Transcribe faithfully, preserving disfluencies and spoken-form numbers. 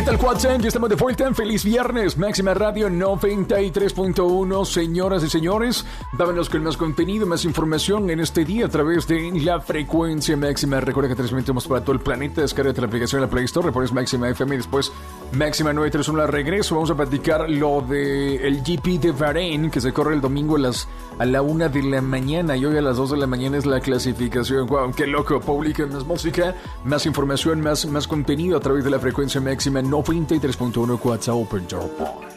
tal, WhatsApp? Ya estamos de vuelta. Feliz viernes. Máxima Radio noventa y tres punto uno. Señoras y señores, vámonos con más contenido, más información en este día a través de la frecuencia máxima. Recuerda que transmitimos para todo el planeta. Descárgate la aplicación en la Play Store, repones Máxima F M y después Máxima noventa y tres punto uno. La regreso. Vamos a platicar lo de el G P de Bahrein, que se corre el domingo a las a la una de la mañana y hoy a las dos de la mañana es la clasificación. Wow, qué loco. Publican más música, más información, más, más contenido a través de la frecuencia máxima noventa y tres punto uno. WhatsApp Open Door.